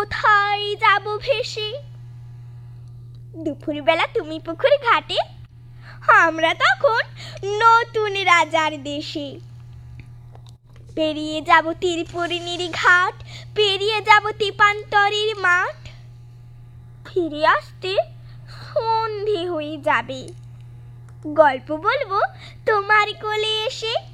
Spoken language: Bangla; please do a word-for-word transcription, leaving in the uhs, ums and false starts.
কোথায় যাব ভেসে। দুপুরবেলা তুমি পুকুর ঘাটে, আমরা তখন নতুন রাজার দেশে। পেরিয়ে যাব তীরপরিণীর ঘাট, পেরিয়ে যাব তেপান্তরের মাঠ। ফিরে আসতে সন্ধে হয়ে যাবে, গল্প বলবো তোমার কোলে এসে।